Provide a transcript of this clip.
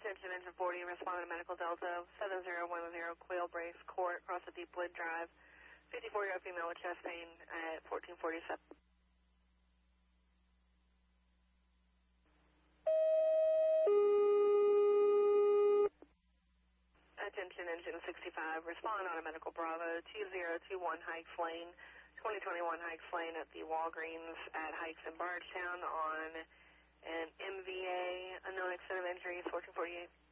Attention, engine 40, respond to Medical Delta 7010 Quail Brace Court, across the Deepwood Drive. 54-year-old female with chest pain at 1447. Attention, engine 65, respond on a Medical Bravo 2021 Hikes Lane, 2021 Hikes Lane at the Walgreens at Hikes in Bardstown on an MVA, unknown extent of injuries, 1448.